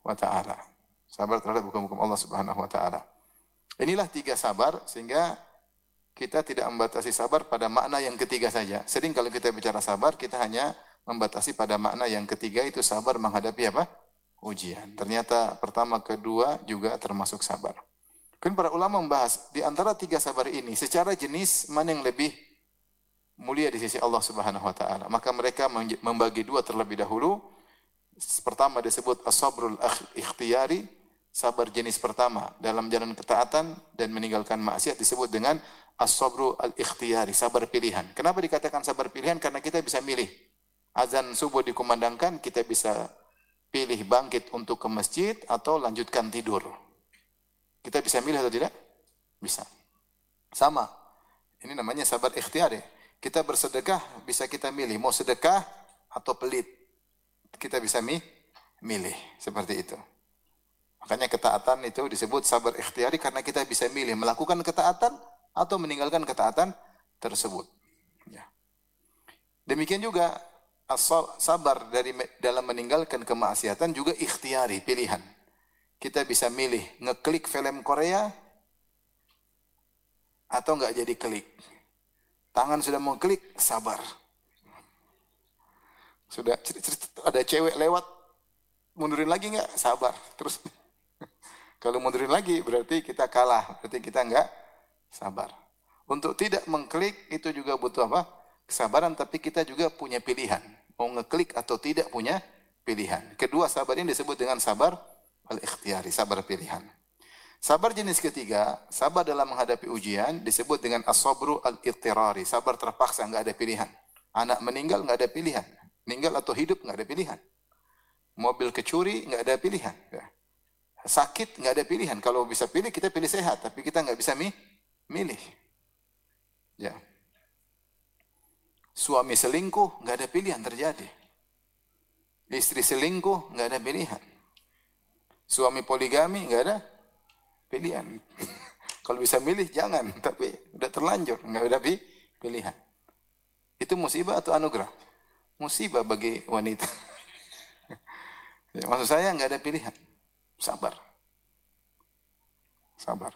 wa ta'ala. Sabar terhadap hukum-hukum Allah Subhanahu wa ta'ala. Inilah 3 sabar, sehingga kita tidak membatasi sabar pada makna yang ketiga saja. Sering kalau kita bicara sabar, kita hanya membatasi pada makna yang ketiga, itu sabar menghadapi apa? Ujian. Ternyata pertama, kedua juga termasuk sabar. Kan para ulama membahas, di antara 3 sabar ini, secara jenis mana yang lebih mulia di sisi Allah Subhanahu wa ta'ala. Maka mereka membagi 2 terlebih dahulu. Pertama disebut as-sabrul ikhtiyari, sabar jenis pertama dalam jalan ketaatan dan meninggalkan maksiat disebut dengan as-sabru al-ikhtiyari, sabar pilihan. Kenapa dikatakan sabar pilihan? Karena kita bisa milih. Azan subuh dikumandangkan, kita bisa pilih bangkit untuk ke masjid atau lanjutkan tidur. Kita bisa milih atau tidak? Bisa. Sama. Ini namanya sabar ikhtiyari. Kita bersedekah, bisa kita milih. Mau sedekah atau pelit. Kita bisa milih. Seperti itu. Makanya ketaatan itu disebut sabar ikhtiyari karena kita bisa milih melakukan ketaatan atau meninggalkan ketaatan tersebut. Ya. Demikian juga sabar dalam meninggalkan kemaksiatan juga ikhtiyari, pilihan. Kita bisa milih ngeklik film Korea atau enggak jadi klik. Tangan sudah mau klik, sabar. Sudah ada cewek lewat, mundurin lagi enggak? Sabar. Terus kalau mundurin lagi berarti kita kalah, berarti kita enggak sabar. Untuk tidak mengklik itu juga butuh apa? Kesabaran, tapi kita juga punya pilihan. Mau ngeklik atau tidak punya pilihan. Kedua sabar ini disebut dengan sabar al-ikhtiyari, sabar pilihan. Sabar jenis ketiga, sabar dalam menghadapi ujian disebut dengan as-sabru al-ittirari, sabar terpaksa, enggak ada pilihan. Anak meninggal enggak ada pilihan. Meninggal atau hidup enggak ada pilihan. Mobil kecuri enggak ada pilihan. Sakit enggak ada pilihan. Kalau bisa pilih kita pilih sehat, tapi kita enggak bisa milih. Ya. Suami selingkuh enggak ada pilihan terjadi. Istri selingkuh enggak ada pilihan. Suami poligami enggak ada pilihan. Kalau bisa milih jangan, tapi udah terlanjur, enggak ada pilihan. Itu musibah atau anugerah? Musibah bagi wanita. Ya, maksud saya enggak ada pilihan. Sabar. Sabar.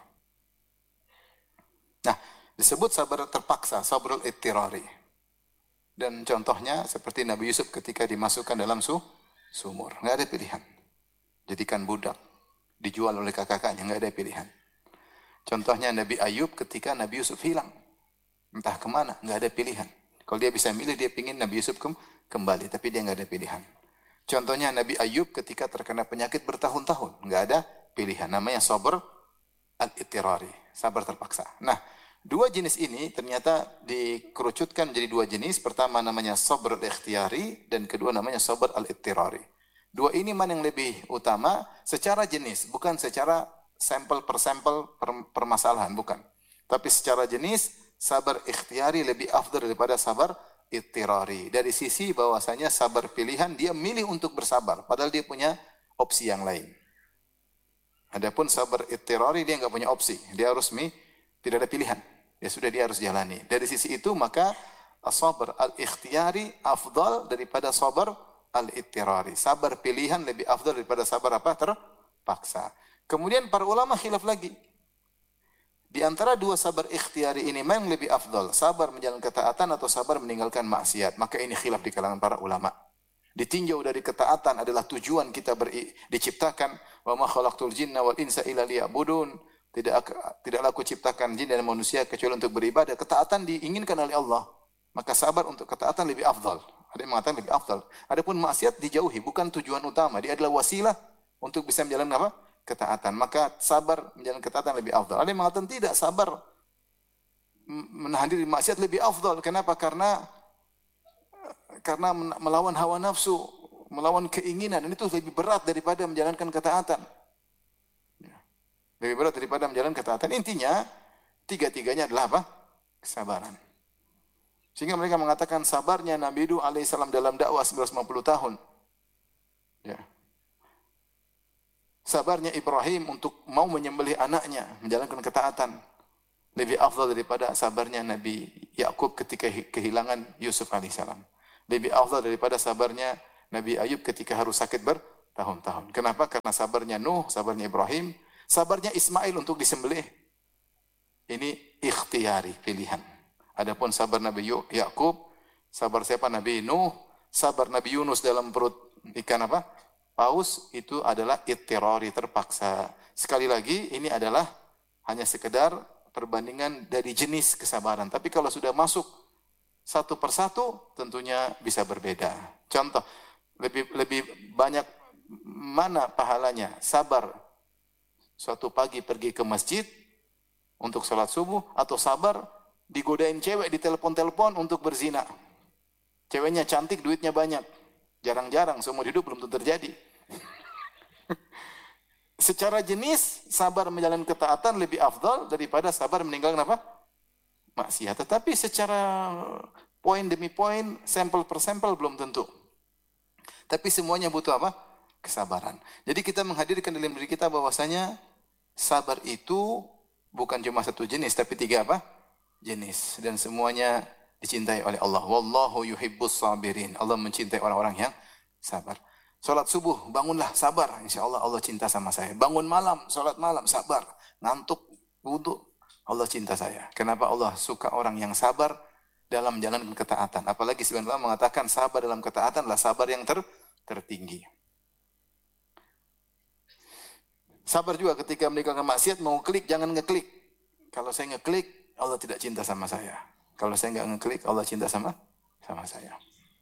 Nah, disebut sabar terpaksa, sabrul ittirari. Dan contohnya seperti Nabi Yusuf ketika dimasukkan dalam sumur. Enggak ada pilihan. Jadikan budak. Dijual oleh kakak-kakaknya, enggak ada pilihan. Contohnya Nabi Ayub ketika Nabi Yusuf hilang. Entah kemana, enggak ada pilihan. Kalau dia bisa milih, dia ingin Nabi Yusuf kembali. Tapi dia enggak ada pilihan. Contohnya Nabi Ayub ketika terkena penyakit bertahun-tahun. Enggak ada pilihan. Namanya sabar al-ittirari. Sabar terpaksa. Nah, 2 jenis ini ternyata dikerucutkan menjadi 2 jenis. Pertama namanya sabar al-ikhtiyari. Dan kedua namanya sabar al-ittirari. 2 ini mana yang lebih utama? Secara jenis. Bukan secara sampel per sampel permasalahan. Bukan. Tapi secara jenis, sabar ikhtiyari lebih afdal daripada sabar ittirari. Dari sisi bahwasanya sabar pilihan, dia milih untuk bersabar. Padahal dia punya opsi yang lain. Adapun sabar ittirari, dia enggak punya opsi. Dia harus tidak ada pilihan. Ya sudah, dia harus jalani. Dari sisi itu, maka sabar al-ikhtiyari afdal daripada sabar al-ittirari. Sabar pilihan lebih afdal daripada sabar apa? Terpaksa. Kemudian para ulama khilaf lagi. Di antara 2 sabar ikhtiyari ini, mana yang lebih afdal? Sabar menjalankan ketaatan atau sabar meninggalkan maksiat? Maka ini khilaf di kalangan para ulama. Ditinjau dari ketaatan adalah tujuan kita diciptakan. Wa ma khalaqtul jinna wal insa illa liya'budun. Tidaklah aku ciptakan jin dan manusia kecuali untuk beribadah. Ketaatan diinginkan oleh Allah. Maka sabar untuk ketaatan lebih afdal. Ada yang mengatakan lebih afdal. Adapun maksiat dijauhi, bukan tujuan utama. Dia adalah wasilah untuk bisa menjalankan apa? Ketaatan. Maka sabar menjalankan ketaatan lebih afdal. Ada yang mengatakan tidak, sabar menahan diri maksiat lebih afdal. Kenapa? Karena melawan hawa nafsu, melawan keinginan, itu lebih berat daripada menjalankan ketaatan. Lebih berat daripada menjalankan ketaatan. Intinya, 3-tiganya adalah apa? Kesabaran. Sehingga mereka mengatakan sabarnya Nabi Nuh alaihissalam dalam dakwah 950 tahun. Ya. Sabarnya Ibrahim untuk mau menyembelih anaknya, menjalankan ketaatan. Lebih afdal daripada sabarnya Nabi Yakub ketika kehilangan Yusuf alaihissalam. Lebih afdal daripada sabarnya Nabi Ayub ketika harus sakit tahun-tahun. Kenapa? Karena sabarnya Nuh, sabarnya Ibrahim, sabarnya Ismail untuk disembelih. Ini ikhtiyari, pilihan. Adapun sabar Nabi Yakub, sabar siapa? Nabi Nuh, sabar Nabi Yunus dalam perut ikan apa? Paus, itu adalah ittirari, terpaksa. Sekali lagi, ini adalah hanya sekedar perbandingan dari jenis kesabaran. Tapi kalau sudah masuk satu persatu, tentunya bisa berbeda. Contoh, lebih banyak mana pahalanya? Sabar suatu pagi pergi ke masjid untuk sholat subuh, atau sabar digodain cewek di telepon-telepon untuk berzina. Ceweknya cantik, duitnya banyak. Jarang-jarang, seumur hidup belum tentu terjadi. Secara jenis, sabar menjalani ketaatan lebih afdal daripada sabar meninggalkan apa? Maksiat. Tetapi secara poin demi poin, sampel per sampel belum tentu. Tapi semuanya butuh apa? Kesabaran. Jadi kita menghadirkan dalam diri kita bahwasanya sabar itu bukan cuma satu jenis, tapi tiga apa? Jenis. Dan semuanya dicintai oleh Allah. Wallahu yuhibbus sabirin. Allah mencintai orang-orang yang sabar. Salat subuh, bangunlah, sabar. Insya Allah Allah cinta sama saya. Bangun malam, salat malam, sabar. Ngantuk, wudhu, Allah cinta saya. Kenapa Allah suka orang yang sabar dalam menjalankan ketaatan? Apalagi sebenarnya Allah mengatakan sabar dalam ketaatan adalah sabar yang tertinggi. Sabar juga ketika meninggalkan maksiat, mau klik, jangan ngeklik. Kalau saya ngeklik, Allah tidak cinta sama saya. Kalau saya nggak ngeklik, Allah cinta sama saya.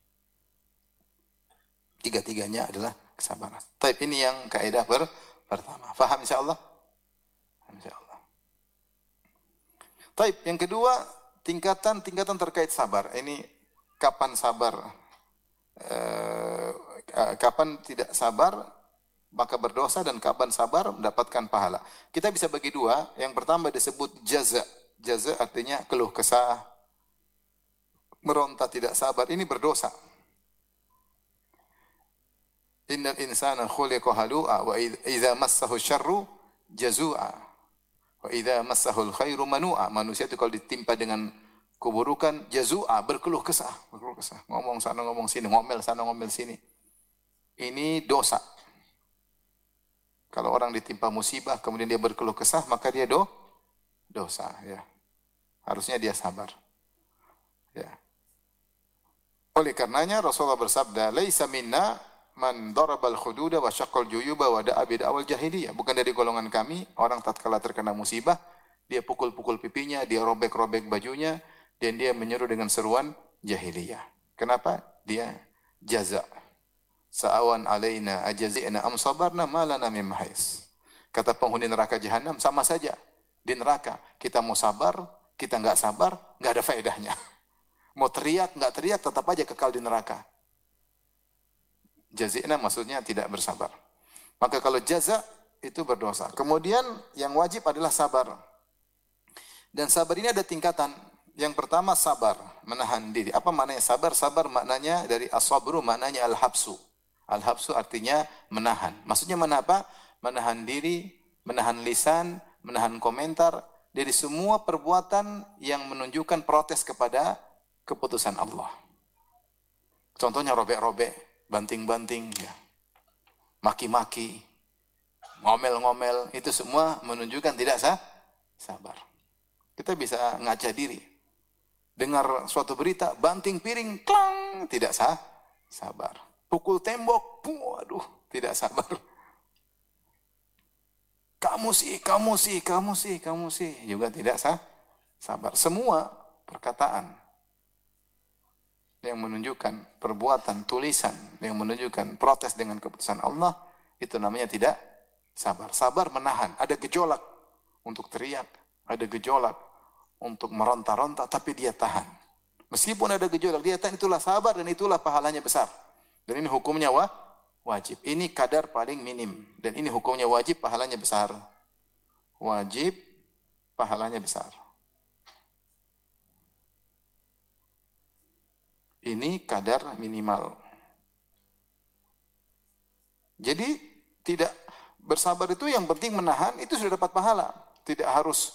Tiga-tiganya adalah kesabaran. Tapi ini yang kaidah pertama. Faham insya Allah? Insya Allah. Tapi yang kedua, tingkatan terkait sabar. Ini kapan sabar, kapan tidak sabar, maka berdosa, dan kapan sabar mendapatkan pahala. Kita bisa bagi dua. Yang pertama disebut jaza. Jaza artinya keluh kesah, meronta, tidak sabar. Ini berdosa. Innal insana khuliqa halu'a wa idza massahu syarru jazua wa idza massahu khairu manu'a. Manusia itu kalau ditimpa dengan keburukan jazua, berkeluh kesah. Ngomong sana ngomong sini, ngomel sana ngomel sini. Ini dosa. Kalau orang ditimpa musibah kemudian dia berkeluh kesah, maka dia dosa, ya. Harusnya dia sabar. Ya. Oleh karenanya Rasulullah bersabda, "Laisa minna man darabal khududa wa syaqqal juyuba wa da'a bid'awal jahiliyah." Bukan dari golongan kami orang tatkala terkena musibah, dia pukul-pukul pipinya, dia robek-robek bajunya, dan dia menyeru dengan seruan jahiliyah. Kenapa? Dia jaza. Sa'awan alaina ajazi'na am sabarna ma lana min mahis. Kata penghuni neraka jahanam, sama saja. Di neraka kita mau sabar, kita enggak sabar, enggak ada faedahnya. Mau teriak, enggak teriak, tetap aja kekal di neraka. Jazi'na maksudnya tidak bersabar. Maka kalau jaza itu berdosa. Kemudian yang wajib adalah sabar. Dan sabar ini ada tingkatan. Yang pertama sabar, menahan diri. Apa maknanya sabar? Sabar maknanya dari as-sabru, maknanya al-habsu. Al-habsu artinya menahan. Maksudnya menahan apa? Menahan diri, menahan lisan, menahan komentar dari semua perbuatan yang menunjukkan protes kepada keputusan Allah. Contohnya robek-robek, banting-banting, ya. Maki-maki, ngomel-ngomel, itu semua menunjukkan tidak sabar. Kita bisa ngaca diri. Dengar suatu berita, banting piring, klang, tidak sabar. Pukul tembok, waduh, tidak sabar. Kamu sih, juga tidak sabar. Semua perkataan yang menunjukkan perbuatan, tulisan yang menunjukkan protes dengan keputusan Allah, itu namanya tidak sabar. Sabar menahan. Ada gejolak untuk teriak, ada gejolak untuk meronta-ronta, tapi dia tahan. Meskipun ada gejolak, dia tahan, itulah sabar dan itulah pahalanya besar. Dan ini hukumnya wajib. Ini kadar paling minim. Dan ini hukumnya wajib, pahalanya besar. Wajib, pahalanya besar. Ini kadar minimal. Jadi tidak bersabar itu yang penting menahan, itu sudah dapat pahala. Tidak harus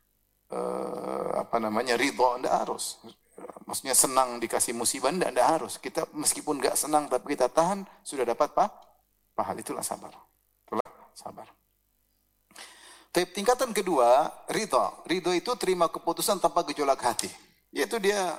ridho, tidak harus. Maksudnya senang dikasih musibah, tidak harus. Kita meskipun enggak senang tapi kita tahan, sudah dapat pahala. pahala. Itulah sabar. Itulah sabar. Tapi tingkatan kedua, ridho. Ridho itu terima keputusan tanpa gejolak hati. Yaitu dia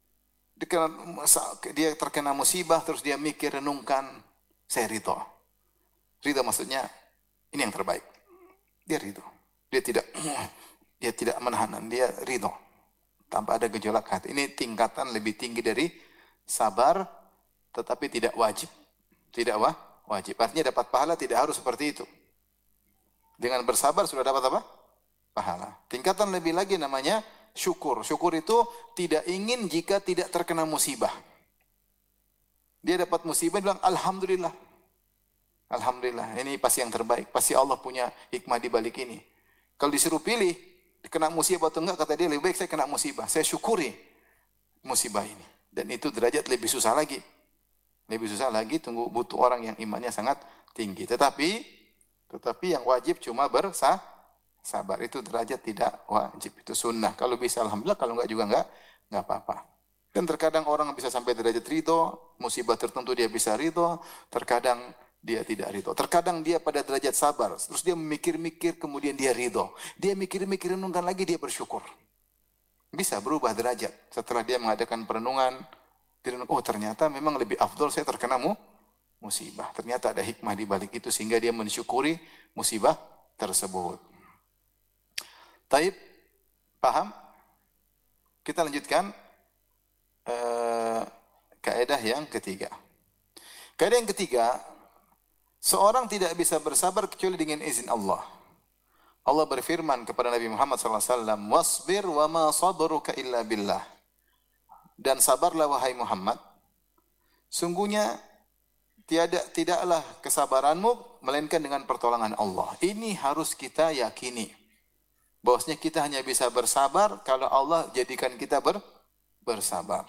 terkena musibah, terus dia mikir, renungkan, saya ridho. Ridho maksudnya, ini yang terbaik. Dia ridho. Dia tidak menahan, dia ridho. Tanpa ada gejolak hati. Ini tingkatan lebih tinggi dari sabar, tetapi tidak wajib. Tidak wajib. Artinya dapat pahala tidak harus seperti itu. Dengan bersabar sudah dapat apa? Pahala. Tingkatan lebih lagi namanya syukur. Syukur itu tidak ingin jika tidak terkena musibah. Dia dapat musibah, dia bilang Alhamdulillah. Alhamdulillah, ini pasti yang terbaik. Pasti Allah punya hikmah di balik ini. Kalau disuruh pilih, kena musibah atau enggak, kata dia lebih baik saya kena musibah. Saya syukuri musibah ini. Dan itu derajat lebih susah lagi. Lebih susah lagi, butuh orang yang imannya sangat tinggi. Tetapi yang wajib cuma bersabar. Itu derajat tidak wajib. Itu sunnah. Kalau bisa Alhamdulillah, kalau enggak juga enggak apa-apa. Dan terkadang orang bisa sampai derajat ridho, musibah tertentu dia bisa ridho, terkadang dia tidak ridho. Terkadang dia pada derajat sabar, terus dia memikir-mikir, kemudian dia ridho. Dia mikir-mikir, renungkan lagi, dia bersyukur. Bisa berubah derajat. Setelah dia mengadakan perenungan, oh ternyata memang lebih afdol saya terkena musibah. Ternyata ada hikmah di balik itu, sehingga dia mensyukuri musibah tersebut. Taib, paham? Kita lanjutkan kaidah yang ketiga. Kaidah yang ketiga, seorang tidak bisa bersabar kecuali dengan izin Allah. Allah berfirman kepada Nabi Muhammad SAW, "Wasbir wa ma sabruka illa billah." Dan sabarlah wahai Muhammad, sungguhnya tidaklah kesabaranmu melainkan dengan pertolongan Allah. Ini harus kita yakini. Bahwasanya kita hanya bisa bersabar kalau Allah jadikan kita bersabar.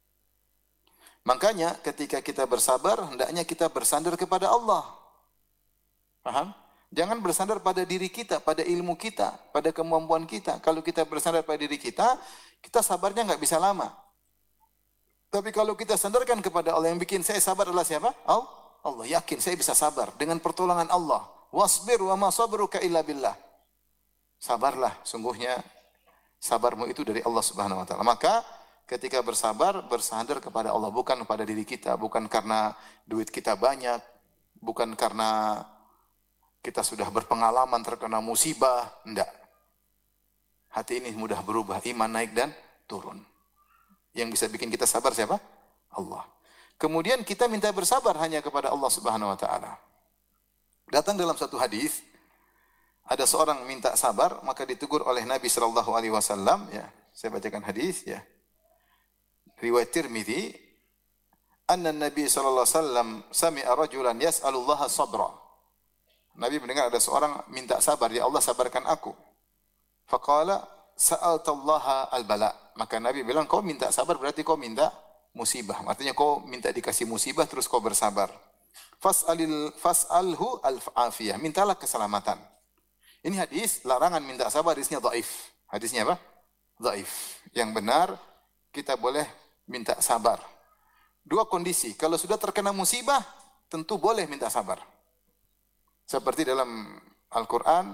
Makanya ketika kita bersabar, hendaknya kita bersandar kepada Allah. Paham? Jangan bersandar pada diri kita, pada ilmu kita, pada kemampuan kita. Kalau kita bersandar pada diri kita, kita sabarnya nggak bisa lama. Tapi kalau kita sandarkan kepada Allah, yang bikin saya sabar adalah siapa? Allah. Yakin saya bisa sabar dengan pertolongan Allah. Wasbir wa ma sabruka illa billah. Sabarlah, sungguhnya sabarmu itu dari Allah Subhanahu wa taala. Maka ketika bersabar, bersandar kepada Allah, bukan pada diri kita, bukan karena duit kita banyak, bukan karena kita sudah berpengalaman terkena musibah, enggak. Hati ini mudah berubah, iman naik dan turun. Yang bisa bikin kita sabar siapa? Allah. Kemudian kita minta bersabar hanya kepada Allah Subhanahu wa taala. Datang dalam satu hadis, ada seorang minta sabar, maka ditegur oleh Nabi sallallahu alaihi wasallam, ya. Saya bacakan hadis, ya. Riwayat Tirmidzi, anna Nabi sallallahu alaihi wasallam sami'a rajulan yas'alullaha sabra. Nabi mendengar ada seorang minta sabar, ya Allah sabarkan aku. Faqala sa'altallaha al-bala. Maka Nabi bilang, kau minta sabar berarti kau minta musibah. Artinya kau minta dikasih musibah terus kau bersabar. Fas'alhu al-afiyah. Mintalah keselamatan. Ini hadis larangan minta sabar, hadisnya dhaif. Hadisnya apa? Dhaif. Yang benar kita boleh minta sabar. Dua kondisi. Kalau sudah terkena musibah, tentu boleh minta sabar. Seperti dalam Al-Quran,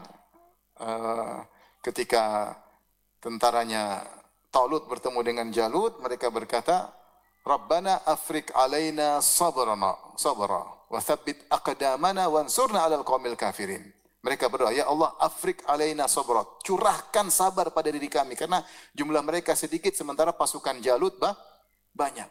ketika tentaranya Talut bertemu dengan Jalut, mereka berkata, Rabbana afrik alaina sabra wa thabbit aqdamana wansurna alal qawmil kafirin. Mereka berdoa, ya Allah, afrik alaina sabra, curahkan sabar pada diri kami, karena jumlah mereka sedikit sementara pasukan Jalut banyak.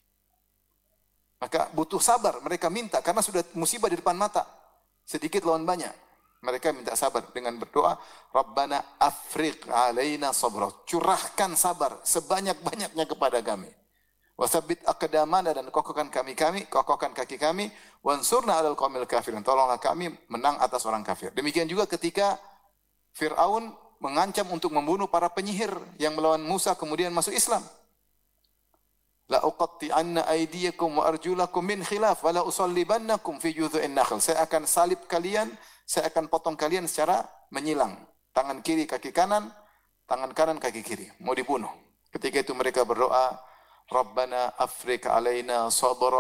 Maka butuh sabar, mereka minta karena sudah musibah di depan mata. Sedikit lawan banyak. Mereka minta sabar dengan berdoa, Rabbana afriq alaina sabra. Curahkan sabar sebanyak-banyaknya kepada kami. Wasabbit aqdamana, dan kokohkan kokohkan kaki kami, wansurna alal qaumil kafirin. Tolonglah kami menang atas orang kafir. Demikian juga ketika Fir'aun mengancam untuk membunuh para penyihir yang melawan Musa kemudian masuk Islam. La uqatti'anna aydiyakum wa arjulakum min khilaf wa la usallibannakum fi judhu'in nakhl. Saya akan salib kalian, saya akan potong kalian secara menyilang. Tangan kiri kaki kanan, tangan kanan kaki kiri. Mau dibunuh. Ketika itu mereka berdoa, Rabbana afriq alaina sabra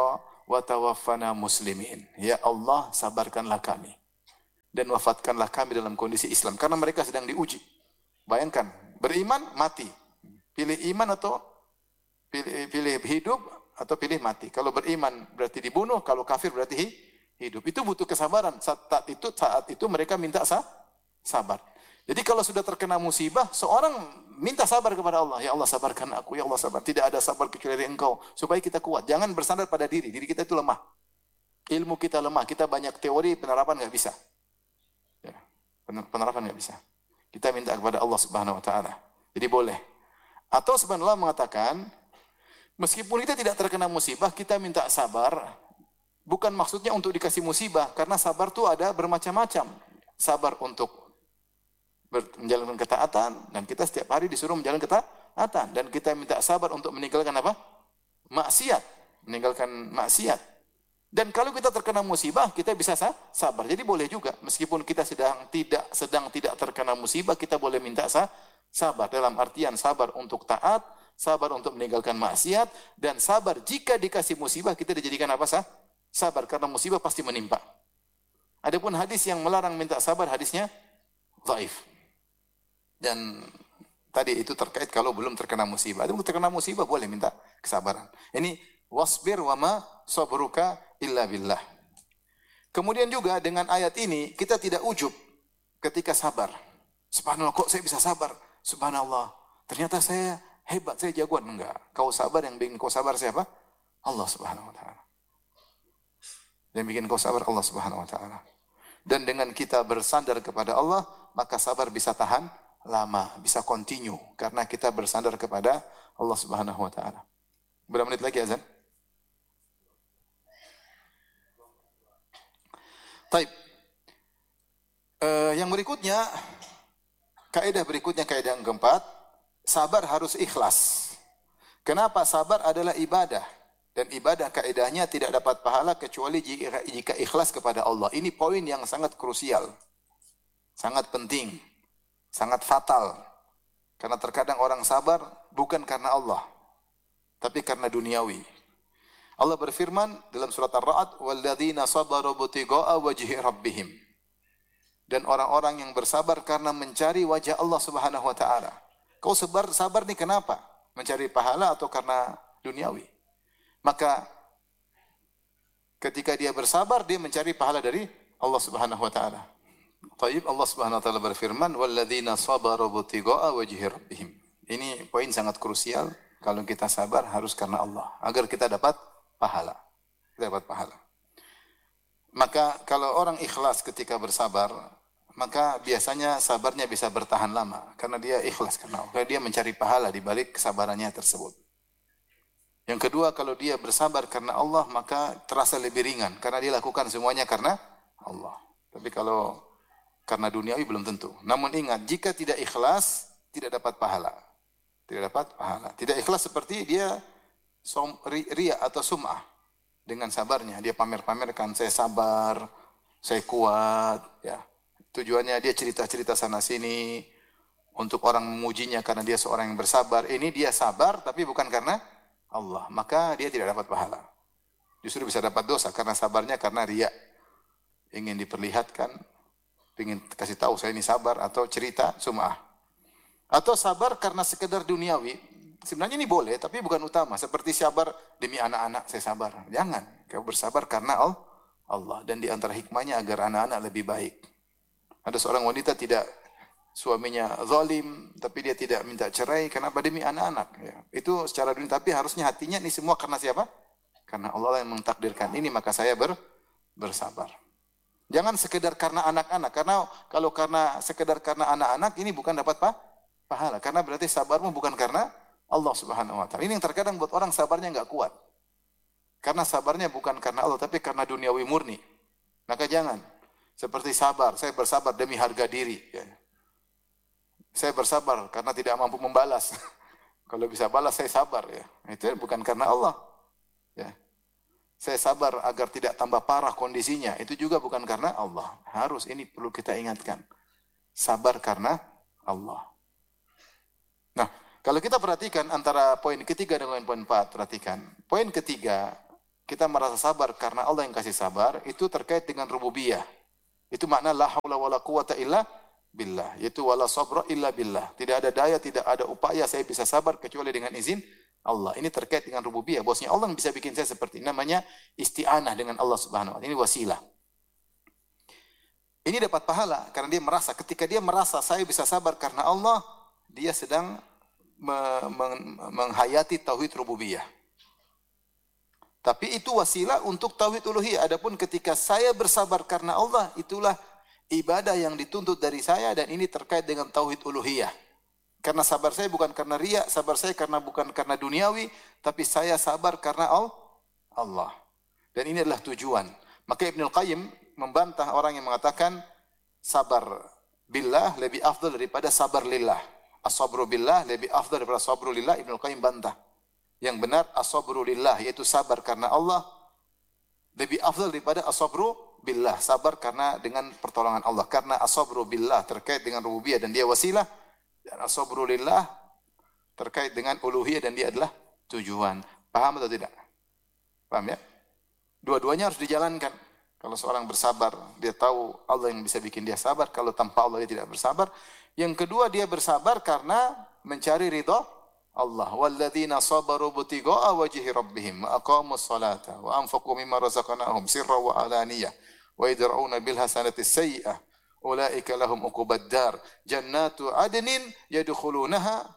wa tawaffana muslimin. Ya Allah, sabarkanlah kami dan wafatkanlah kami dalam kondisi Islam, karena mereka sedang diuji. Bayangkan, beriman mati. Pilih iman atau pilih hidup atau pilih mati. Kalau beriman berarti dibunuh, kalau kafir berarti hidup. Itu butuh kesabaran. Saat itu mereka minta sabar. Jadi kalau sudah terkena musibah, seorang minta sabar kepada Allah. Ya Allah, sabarkan aku. Ya Allah, sabar. Tidak ada sabar kecuali dari Engkau. Supaya kita kuat. Jangan bersandar pada diri. Diri kita itu lemah. Ilmu kita lemah. Kita banyak teori, penerapan nggak bisa. Ya, penerapan nggak bisa. Kita minta kepada Allah Subhanahu Wa Taala. Jadi boleh. Atau subhanallah mengatakan, meskipun kita tidak terkena musibah, kita minta sabar. Bukan maksudnya untuk dikasih musibah. Karena sabar itu ada bermacam-macam. Sabar untuk menjalankan ketaatan, dan kita setiap hari disuruh menjalankan ketaatan, dan kita minta sabar untuk meninggalkan apa? Maksiat, meninggalkan maksiat. Dan kalau kita terkena musibah, kita bisa sabar. Jadi boleh juga, meskipun kita sedang tidak terkena musibah, kita boleh minta sabar, dalam artian sabar untuk taat, sabar untuk meninggalkan maksiat, dan sabar jika dikasih musibah kita dijadikan apa? Sabar, karena musibah pasti menimpa. Adapun hadis yang melarang minta sabar, hadisnya dhaif. Dan tadi itu terkait kalau belum terkena musibah. Kalau terkena musibah boleh minta kesabaran. Ini wasbir wa ma sabruka illa billah. Kemudian juga dengan ayat ini kita tidak ujub ketika sabar. Subhanallah, kok saya bisa sabar? Subhanallah, ternyata saya hebat, saya jagoan. Enggak. Kau sabar, yang bikin kau sabar siapa? Allah Subhanahu Wa Taala. Yang bikin kau sabar Allah Subhanahu Wa Taala. Dan dengan kita bersandar kepada Allah, maka sabar bisa tahan lama, bisa continue, karena kita bersandar kepada Allah Subhanahu Wa Taala. Berapa menit lagi azan? Taib. Yang berikutnya, kaidah berikutnya, kaidah yang keempat, sabar harus ikhlas. Kenapa? Sabar adalah ibadah, dan ibadah kaidahnya tidak dapat pahala kecuali jika ikhlas kepada Allah. Ini poin yang sangat krusial, sangat penting, sangat fatal. Karena terkadang orang sabar bukan karena Allah, tapi karena duniawi. Allah berfirman dalam surat Ar-Ra'd, "Walladzina sabaru butiqa'a wajhi rabbihim." Dan orang-orang yang bersabar karena mencari wajah Allah Subhanahu Wa Taala. Kau sabar nih kenapa? Mencari pahala atau karena duniawi? Maka ketika dia bersabar, dia mencari pahala dari Allah Subhanahu Wa Taala. Taib, Allah Subhanahu Wa Taala berfirman, "Walladzina sabaru butiqa'a wajhi rabbihim." Ini poin sangat krusial. Kalau kita sabar harus karena Allah, agar kita dapat pahala. Kita dapat pahala. Maka kalau orang ikhlas ketika bersabar, maka biasanya sabarnya bisa bertahan lama karena dia ikhlas karena Allah. Dia mencari pahala di balik kesabarannya tersebut. Yang kedua, kalau dia bersabar karena Allah, maka terasa lebih ringan karena dia lakukan semuanya karena Allah. Tapi kalau karena duniawi belum tentu. Namun ingat, jika tidak ikhlas, tidak dapat pahala. Tidak dapat pahala. Tidak ikhlas seperti dia riya atau sum'ah. Dengan sabarnya, dia pamer-pamerkan, saya sabar, saya kuat. Ya. Tujuannya dia cerita-cerita sana-sini, untuk orang memujinya karena dia seorang yang bersabar. Ini dia sabar, tapi bukan karena Allah. Maka dia tidak dapat pahala. Justru bisa dapat dosa, karena sabarnya karena riya. Ingin diperlihatkan, ingin kasih tahu saya ini sabar, atau cerita sum'ah. Atau sabar karena sekedar duniawi. Sebenarnya ini boleh, tapi bukan utama. Seperti sabar demi anak-anak, saya sabar. Jangan. Kau bersabar karena Allah. Dan di antara hikmahnya agar anak-anak lebih baik. Ada seorang wanita tidak, suaminya zalim, tapi dia tidak minta cerai. Kenapa? Demi anak-anak. Ya. Itu secara dunia, tapi harusnya hatinya ini semua karena siapa? Karena Allah yang mentakdirkan ini, maka saya bersabar. Jangan sekedar karena anak-anak. Karena kalau sekedar karena anak-anak, ini bukan dapat pahala. Karena berarti sabarmu bukan karena Allah Subhanahu Wa Taala. Ini yang terkadang buat orang sabarnya nggak kuat. Karena sabarnya bukan karena Allah, tapi karena duniawi murni. Maka jangan. Seperti sabar, saya bersabar demi harga diri. Ya. Saya bersabar karena tidak mampu membalas. Kalau bisa balas, saya sabar. Ya. Itu bukan karena Allah. Ya. Saya sabar agar tidak tambah parah kondisinya. Itu juga bukan karena Allah. Harus, ini perlu kita ingatkan. Sabar karena Allah. Nah, kalau kita perhatikan antara poin ketiga dengan poin 4, perhatikan. Poin ketiga, kita merasa sabar karena Allah yang kasih sabar, itu terkait dengan rububiyah. Itu makna la haula wala quwata illa billah, yaitu wala sabra illa billah. Tidak ada daya, tidak ada upaya saya bisa sabar kecuali dengan izin Allah. Ini terkait dengan rububiyah. Bosnya Allah yang bisa bikin saya seperti ini. Namanya isti'anah dengan Allah Subhanahu wa taala. Ini wasilah. Ini dapat pahala karena dia merasa, ketika dia merasa saya bisa sabar karena Allah, dia sedang menghayati tauhid rububiyah. Tapi itu wasilah untuk tauhid uluhiyah. Adapun ketika saya bersabar karena Allah, itulah ibadah yang dituntut dari saya, dan ini terkait dengan tauhid uluhiyah. Karena sabar saya bukan karena riya, sabar saya bukan karena duniawi, tapi saya sabar karena Allah. Dan ini adalah tujuan. Maka Ibnul Qayyim membantah orang yang mengatakan sabar billah lebih afdal daripada sabar lillah. As-sabru billah lebih afdal daripada sabru lillah. Ibnul Qayyim bantah. Yang benar as-sabru lillah, yaitu sabar karena Allah, lebih afdal daripada as-sabru billah, sabar karena dengan pertolongan Allah. Karena as-sabru billah terkait dengan rububiyah dan dia wasilah, dan as-sabru lillah terkait dengan uluhiyah dan dia adalah tujuan. Paham atau tidak? Paham ya? Dua-duanya harus dijalankan. Kalau seorang bersabar, dia tahu Allah yang bisa bikin dia sabar. Kalau tanpa Allah dia tidak bersabar. Yang kedua, dia bersabar karena mencari ridha Allah. Walladzina sabaru butigaa wajhi rabbihim wa aqamus salata wa anfaqu mimma razaqnahum sirra wa alaniyah wa yadra'una bil hasanati sayyi'ah ulaika lahum uqubad dar jannatu adnin yadkhulunaha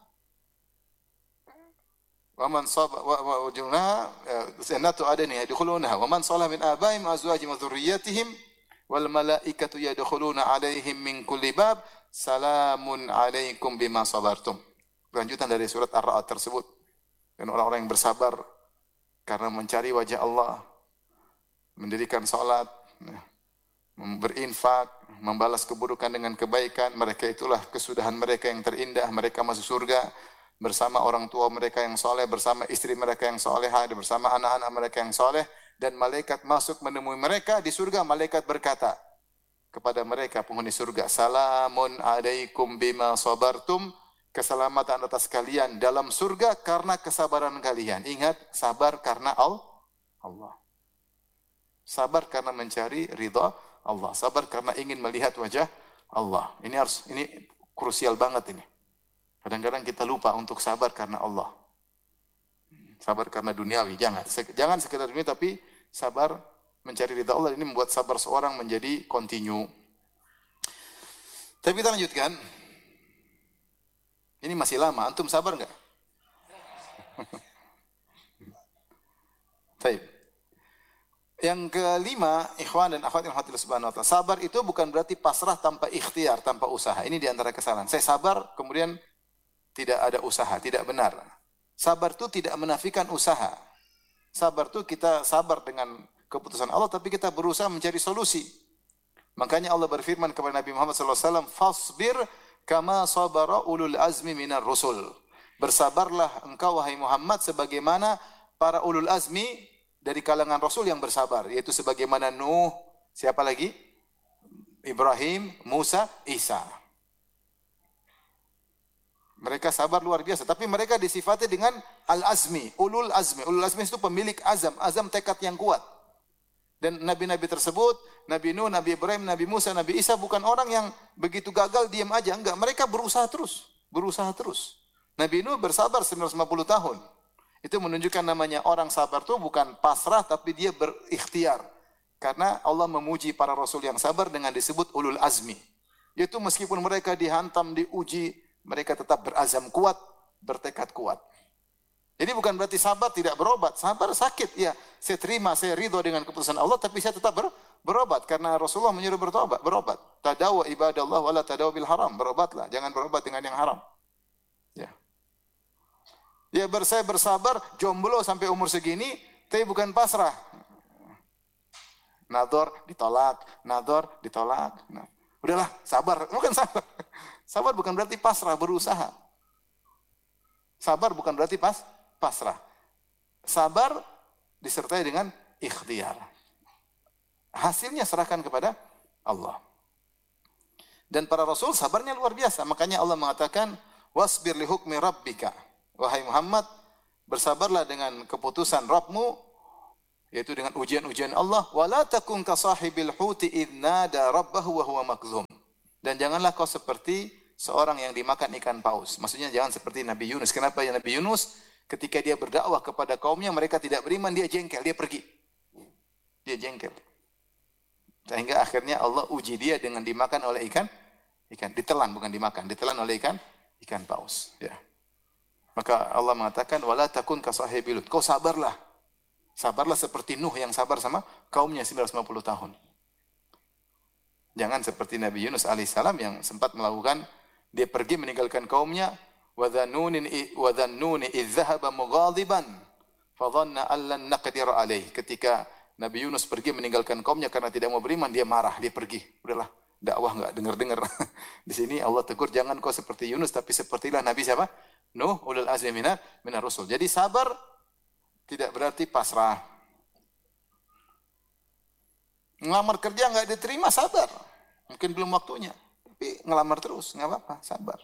wa man sabara wa junnaha jannatu adnin yadkhulunaha wa man salaha min abaihim wa azwajihim wa dhurriyyatihim wal malaikatu yadkhuluna alaihim min kulli bab salamun alaikum bima sabartum. Lanjutan dari surat Ar-Ra'd tersebut. Dan orang-orang yang bersabar karena mencari wajah Allah, mendirikan salat, berinfak, membalas keburukan dengan kebaikan, mereka itulah kesudahan mereka yang terindah. Mereka masuk surga bersama orang tua mereka yang soleh, bersama istri mereka yang solehah, bersama anak-anak mereka yang soleh. Dan malaikat masuk menemui mereka di surga. Malaikat berkata kepada mereka penghuni surga, salamun alaikum bima sabartum, keselamatan atas kalian dalam surga karena kesabaran kalian. Ingat, sabar karena Allah. Sabar karena mencari ridha Allah. Sabar karena ingin melihat wajah Allah. Ini krusial banget ini. Kadang-kadang kita lupa untuk sabar karena Allah. Sabar karena duniawi, jangan sekedar dunia, tapi sabar mencari ridha Allah. Ini membuat sabar seorang menjadi kontinu. Tapi kita lanjutkan. Ini masih lama, antum sabar enggak? Baik. Yang kelima, ikhwan dan akhwat yang rahmatillah subhanahu wa ta'ala. Sabar itu bukan berarti pasrah tanpa ikhtiar, tanpa usaha. Ini diantara kesalahan. Saya sabar, kemudian tidak ada usaha, tidak benar. Sabar itu tidak menafikan usaha. Sabar itu kita sabar dengan keputusan Allah, tapi kita berusaha mencari solusi. Makanya Allah berfirman kepada Nabi Muhammad SAW, fasbir kama sabara ulul azmi minar rusul. Bersabarlah engkau wahai Muhammad sebagaimana para ulul azmi dari kalangan rasul yang bersabar, yaitu sebagaimana Nuh, siapa lagi? Ibrahim, Musa, Isa. Mereka sabar luar biasa, tapi mereka disifati dengan al-azmi, ulul azmi. Ulul azmi itu pemilik azam tekad yang kuat. Dan nabi-nabi tersebut, Nabi Nuh, Nabi Ibrahim, Nabi Musa, Nabi Isa bukan orang yang begitu gagal diam aja, enggak. Mereka berusaha terus. Nabi Nuh bersabar 950 tahun. Itu menunjukkan namanya orang sabar itu bukan pasrah, tapi dia berikhtiar. Karena Allah memuji para rasul yang sabar dengan disebut ulul azmi. Yaitu meskipun mereka dihantam, diuji, mereka tetap berazam kuat, bertekad kuat. Jadi bukan berarti sabar tidak berobat. Sabar sakit, ya. Saya terima, saya ridho dengan keputusan Allah, tapi saya tetap berobat. Karena Rasulullah menyuruh berobat. Tadawa ibadallah wala tadawa bil haram. Berobatlah, jangan berobat dengan yang haram. Ya. Ya, saya bersabar, jomblo sampai umur segini, tapi bukan pasrah. Nador ditolak. Nah, udahlah, sabar. Bukan sabar. Sabar bukan berarti pasrah, berusaha. Sabar bukan berarti pasrah. Sabar disertai dengan ikhtiar. Hasilnya serahkan kepada Allah. Dan para rasul sabarnya luar biasa. Makanya Allah mengatakan, wasbir li hukmi rabbika. Wahai Muhammad, bersabarlah dengan keputusan Rabbmu. yaitu dengan ujian-ujian Allah. Wala takun ka sahibil huti idh nada rabbahu wa huwa makzum. Dan janganlah kau seperti seorang yang dimakan ikan paus. Maksudnya jangan seperti Nabi Yunus. Kenapa ya Nabi Yunus? Ketika dia berdakwah kepada kaumnya, mereka tidak beriman, dia jengkel, dia pergi. Dia jengkel. Sehingga akhirnya Allah uji dia dengan dimakan oleh ikan ditelan, bukan dimakan, ditelan oleh ikan paus. Ya. Maka Allah mengatakan, wala takun ka sahibil hut. Kau sabarlah. Sabarlah seperti Nuh yang sabar sama kaumnya 950 tahun. Jangan seperti Nabi Yunus alaihissalam yang sempat melakukan, dia pergi meninggalkan kaumnya, wa dhannuni idh dhahaba mughadiban fa dhanna an lan naqdir alaih. Ketika Nabi Yunus pergi meninggalkan kaumnya karena tidak mau beriman, dia marah, dia pergi. Udahlah, dakwah enggak dengar-dengar. Di sini Allah tegur, jangan kau seperti Yunus, tapi sepertilah Nabi siapa? Nuh, ulul azmi minar rusul. Jadi sabar tidak berarti pasrah. Ngelamar kerja enggak diterima, sabar. Mungkin belum waktunya, tapi ngelamar terus, enggak apa-apa, sabar.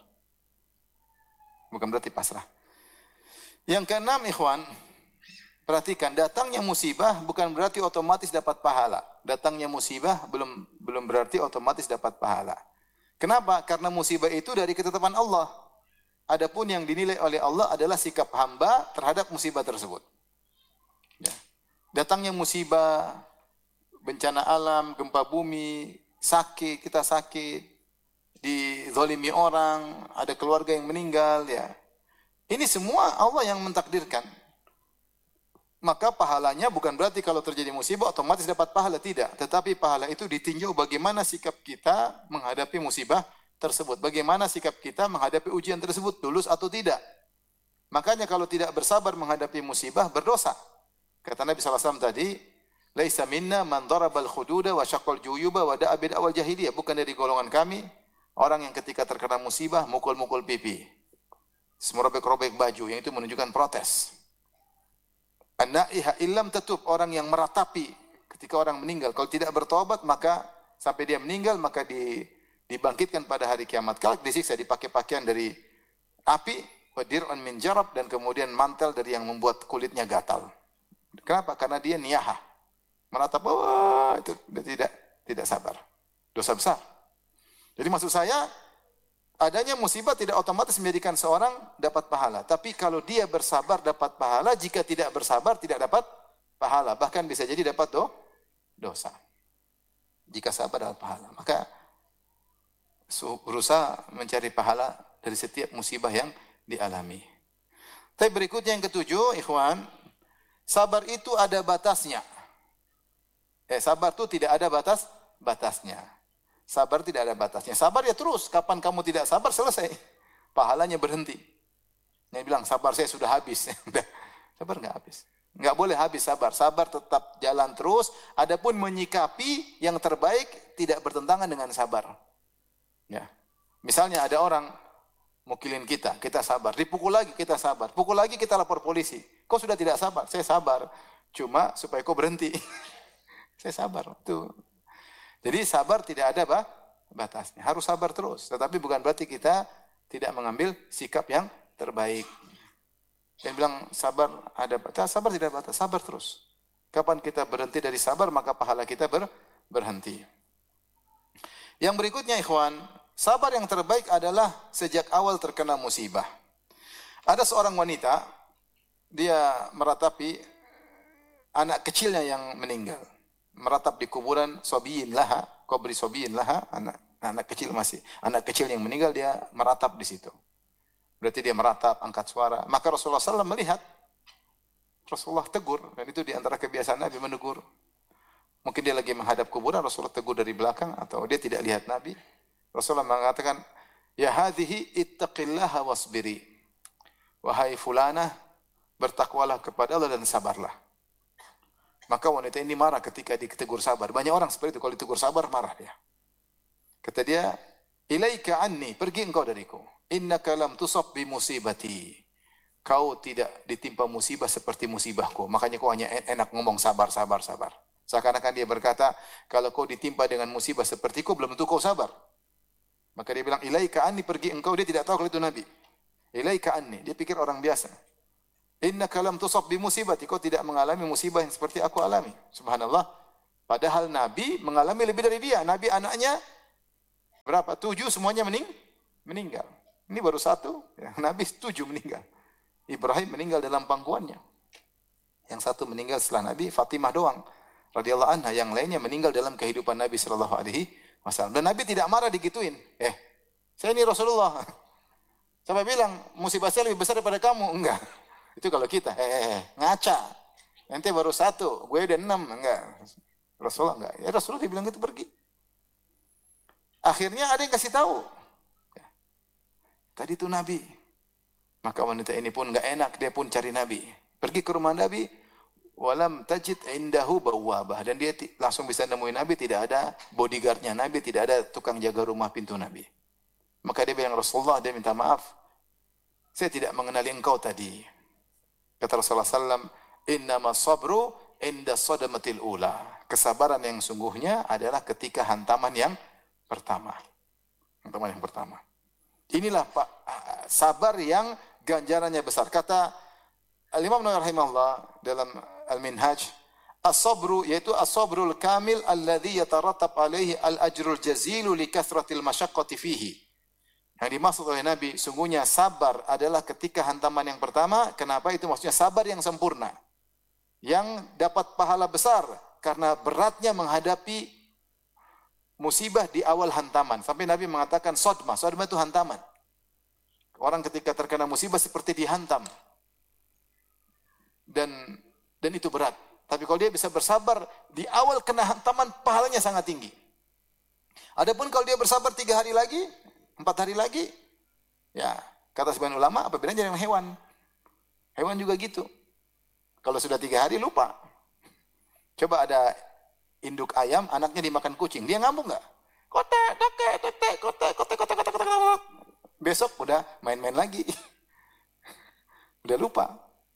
Bukan berarti pasrah. Yang keenam, ikhwan, perhatikan, datangnya musibah bukan berarti otomatis dapat pahala. Datangnya musibah belum berarti otomatis dapat pahala. Kenapa? Karena musibah itu dari ketetapan Allah. Adapun yang dinilai oleh Allah adalah sikap hamba terhadap musibah tersebut. Ya. Datangnya musibah, bencana alam, gempa bumi, kita sakit, dizalimi orang, ada keluarga yang meninggal, ya. Ini semua Allah yang mentakdirkan. Maka pahalanya bukan berarti kalau terjadi musibah otomatis dapat pahala, tidak. Tetapi pahala itu ditinjau bagaimana sikap kita menghadapi musibah tersebut. Bagaimana sikap kita menghadapi ujian tersebut, lulus atau tidak. Makanya kalau tidak bersabar menghadapi musibah, berdosa. Kata Nabi SAW tadi, laisa minna man darabal khududa wa syaqqal juyuba wa da'a bid'awal jahiliyah. Bukan dari golongan kami orang yang ketika terkena musibah mukul-mukul pipi, merobek-robek baju, yang itu menunjukkan protes. An-na'iha illam tatub, orang yang meratapi ketika orang meninggal, kalau tidak bertobat maka sampai dia meninggal maka dibangkitkan pada hari kiamat kelak, disiksa, dipakai pakaian dari api, wa dir'un min jarab, dan kemudian mantel dari yang membuat kulitnya gatal. Kenapa? Karena dia niyahah, meratap, itu tidak sabar. Dosa besar. Jadi maksud saya, adanya musibah tidak otomatis menjadikan seorang dapat pahala. Tapi kalau dia bersabar dapat pahala, jika tidak bersabar tidak dapat pahala. Bahkan bisa jadi dapat dosa. Jika sabar dapat pahala. Maka berusaha mencari pahala dari setiap musibah yang dialami. Tapi berikutnya yang ketujuh, ikhwan, sabar itu ada batasnya. Sabar itu tidak ada batasnya. Sabar tidak ada batasnya. Sabar ya terus. Kapan kamu tidak sabar, selesai. Pahalanya berhenti. Dia bilang, sabar saya sudah habis. Sabar enggak habis. Enggak boleh habis sabar. Sabar tetap jalan terus. Adapun menyikapi yang terbaik tidak bertentangan dengan sabar. Ya. Misalnya ada orang mukilin kita sabar. Dipukul lagi, kita sabar. Pukul lagi, kita lapor polisi. Kau sudah tidak sabar? Saya sabar. Cuma supaya kau berhenti. Saya sabar. Itu. Jadi sabar tidak ada batasnya. Harus sabar terus. Tetapi bukan berarti kita tidak mengambil sikap yang terbaik. Yang bilang sabar ada batas, sabar tidak ada batas. Sabar terus. Kapan kita berhenti dari sabar, maka pahala kita berhenti. Yang berikutnya, ikhwan, sabar yang terbaik adalah sejak awal terkena musibah. Ada seorang wanita, dia meratapi anak kecilnya yang meninggal. Meratap di kuburan sobiyin laha, kubri sobiyin laha, anak kecil yang meninggal, dia meratap di situ. Berarti dia meratap, angkat suara. Maka Rasulullah SAW melihat, Rasulullah tegur, dan itu di antara kebiasaan Nabi menegur. Mungkin dia lagi menghadap kuburan, Rasulullah tegur dari belakang, atau dia tidak lihat Nabi. Rasulullah mengatakan, ya hadhihi ittaqillaha wasbiri. Wahai fulanah, bertakwalah kepada Allah dan sabarlah. Maka wanita ini marah ketika ditegur sabar. Banyak orang seperti itu, kalau ditegur sabar marah dia. Kata dia, ilaika anni, pergi engkau dariku. Innaka lam tusab bi musibati. Kau tidak ditimpa musibah seperti musibahku. Makanya kau hanya enak ngomong sabar. Seakan-akan dia berkata, kalau kau ditimpa dengan musibah sepertiku, belum tentu kau sabar. Maka dia bilang, ilaika anni, pergi engkau. Dia tidak tahu kalau itu Nabi. Ilaika anni, dia pikir orang biasa. Innaka lam tusab bi musibati, kau tidak mengalami musibah yang seperti aku alami. Subhanallah. Padahal Nabi mengalami lebih dari dia. Nabi anaknya berapa? 7 semuanya meninggal. Ini baru 1, ya. Nabi 7 meninggal. Ibrahim meninggal dalam pangkuannya. Yang 1 meninggal setelah Nabi, Fatimah doang radhiyallahu anha, yang lainnya meninggal dalam kehidupan Nabi sallallahu alaihi wasallam. Dan Nabi tidak marah digituin. Saya ini Rasulullah. Sampai bilang musibah saya lebih besar daripada kamu. Enggak. Itu kalau kita, ngaca. Nanti baru 1, gue udah 6. Enggak. Rasulullah enggak. Ya Rasulullah dibilang gitu pergi. Akhirnya ada yang kasih tahu. Tadi itu Nabi. Maka wanita ini pun enggak enak, dia pun cari Nabi. Pergi ke rumah Nabi, walam tajid indahu bawwabah, dan dia langsung bisa nemuin Nabi, tidak ada bodyguardnya Nabi, tidak ada tukang jaga rumah pintu Nabi. Maka dia bilang, Rasulullah, dia minta maaf, saya tidak mengenali engkau tadi. Kata Rasulullah SAW, innama sabru inda sadamatil ula. Kesabaran yang sungguhnya adalah ketika hantaman yang pertama. Hantaman yang pertama. Inilah Pak, sabar yang ganjarannya besar. Kata Al-Imam Nawawi rahimahullah dalam Al-Minhaj, as-sabru yaitu as-sabrul kamil alladhi yatarattab alaihi al-ajrul jazilu li kathratil masyaqqati fihi. Yang dimaksud oleh Nabi, sungguhnya sabar adalah ketika hantaman yang pertama. Kenapa itu? Maksudnya sabar yang sempurna, yang dapat pahala besar karena beratnya menghadapi musibah di awal hantaman. Sampai Nabi mengatakan sodma itu hantaman. Orang ketika terkena musibah seperti dihantam. Dan itu berat. Tapi kalau dia bisa bersabar di awal kena hantaman, pahalanya sangat tinggi. Adapun kalau dia bersabar 3 hari lagi, 4 hari lagi, ya kata sebagian ulama, apa bedanya dengan hewan? Hewan juga gitu. Kalau sudah 3 hari lupa. Coba ada induk ayam, anaknya dimakan kucing, dia ngambung nggak? Kotek, kotek, kotek, kotek, kotek, kotek, kotek, kotek. Besok udah main-main lagi. Udah lupa.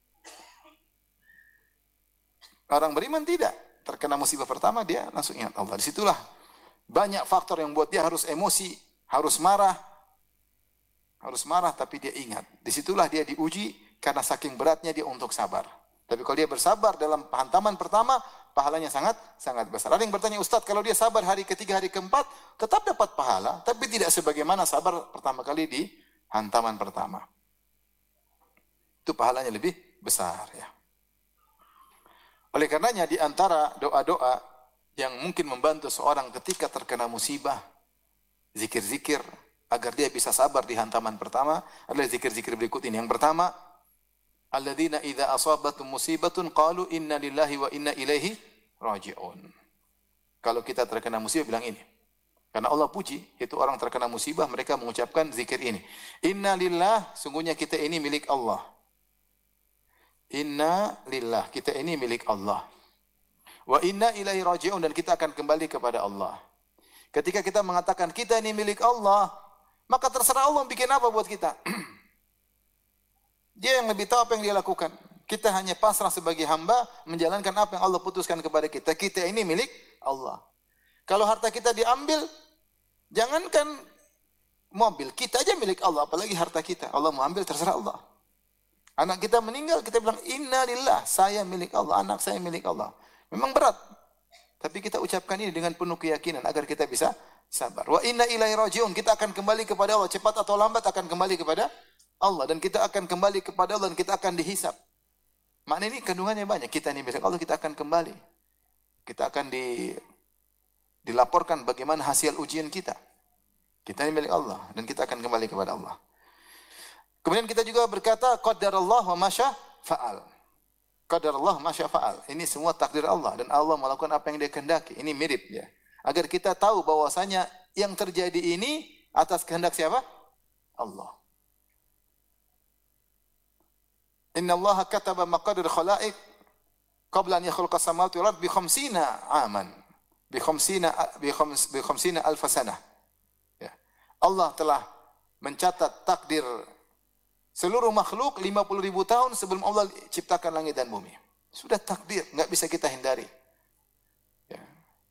Orang beriman tidak. Terkena musibah pertama, dia langsung ingat Allah. Disitulah banyak faktor yang buat dia harus emosi, harus marah. Harus marah, tapi dia ingat. Disitulah dia diuji, karena saking beratnya dia untuk sabar. Tapi kalau dia bersabar dalam hantaman pertama, pahalanya sangat besar. Ada yang bertanya, Ustaz, kalau dia sabar hari ketiga, hari keempat, tetap dapat pahala, tapi tidak sebagaimana sabar pertama kali di hantaman pertama. Itu pahalanya lebih besar, ya. Oleh karenanya di antara doa-doa yang mungkin membantu seorang ketika terkena musibah, zikir-zikir agar dia bisa sabar di hantaman pertama adalah zikir-zikir berikut ini. Yang pertama, alladzina idza asabatum musibatun qalu inna lillahi wa inna ilaihi raji'un. Kalau kita terkena musibah bilang ini. Karena Allah puji, itu orang terkena musibah mereka mengucapkan zikir ini. Inna lillah, sungguhnya kita ini milik Allah. Inna lillah, kita ini milik Allah. Wa inna ilaihi raji'un, dan kita akan kembali kepada Allah. Ketika kita mengatakan kita ini milik Allah, maka terserah Allah bikin apa buat kita. Dia yang lebih tahu apa yang dia lakukan. Kita hanya pasrah sebagai hamba, menjalankan apa yang Allah putuskan kepada kita. Kita ini milik Allah. Kalau harta kita diambil, jangankan mobil, kita aja milik Allah, apalagi harta kita. Allah mau ambil, terserah Allah. Anak kita meninggal, kita bilang, inna lillah, saya milik Allah, anak saya milik Allah. Memang berat. Tapi kita ucapkan ini dengan penuh keyakinan, agar kita bisa sabar. Wa inna ilaihi raji'un, kita akan kembali kepada Allah. Cepat atau lambat akan kembali kepada Allah. Dan kita akan kembali kepada Allah, dan kita akan dihisab. Makna ini kandungannya banyak. Kita ini milik Allah, kita akan kembali. Kita akan dilaporkan bagaimana hasil ujian kita. Kita ini milik Allah, dan kita akan kembali kepada Allah. Kemudian kita juga berkata, qadarallah wa masya fa'al. Qadarallah masya fa'al. Ini semua takdir Allah, dan Allah melakukan apa yang dia kehendaki. Ini mirip ya. Agar kita tahu bahwasanya yang terjadi ini atas kehendak siapa? Allah. Inna Allah kataba maqadir khalaiq qabla an yakhluqa samawati wal ard bi 50 aman. Bi 50 alf sanah. Ya. Allah telah mencatat takdir seluruh makhluk 50.000 tahun sebelum Allah ciptakan langit dan bumi. Sudah takdir, enggak bisa kita hindari. Ya.